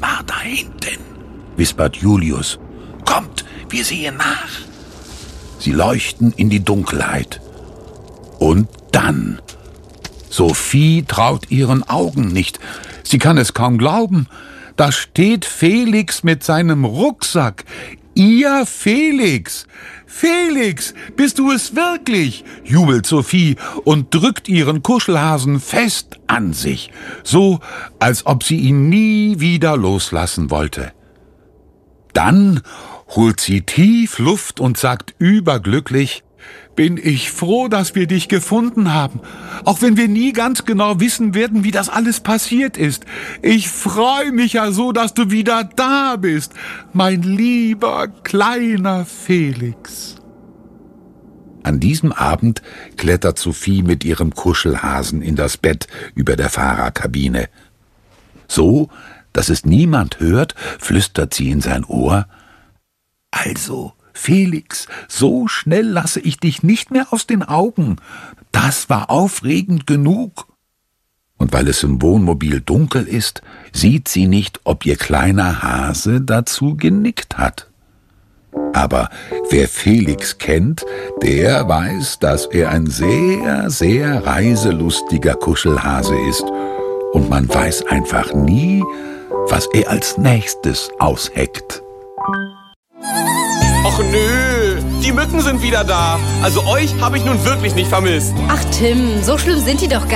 war da hinten?« wispert Julius. »Kommt, wir sehen nach.« Sie leuchten in die Dunkelheit. Und dann... Sophie traut ihren Augen nicht. Sie kann es kaum glauben. Da steht Felix mit seinem Rucksack. »Ihr Felix! Felix, bist du es wirklich?« jubelt Sophie und drückt ihren Kuschelhasen fest an sich, so als ob sie ihn nie wieder loslassen wollte. Dann holt sie tief Luft und sagt überglücklich: »Bin ich froh, dass wir dich gefunden haben, auch wenn wir nie ganz genau wissen werden, wie das alles passiert ist. Ich freue mich ja so, dass du wieder da bist, mein lieber kleiner Felix.« An diesem Abend klettert Sophie mit ihrem Kuschelhasen in das Bett über der Fahrerkabine. So, dass es niemand hört, flüstert sie in sein Ohr: »Also, Felix, so schnell lasse ich dich nicht mehr aus den Augen. Das war aufregend genug.« Und weil es im Wohnmobil dunkel ist, sieht sie nicht, ob ihr kleiner Hase dazu genickt hat. Aber wer Felix kennt, der weiß, dass er ein sehr, sehr reiselustiger Kuschelhase ist. Und man weiß einfach nie, was er als nächstes ausheckt. Och nö, die Mücken sind wieder da. Also euch habe ich nun wirklich nicht vermisst. Ach Tim, so schlimm sind die doch gar nicht.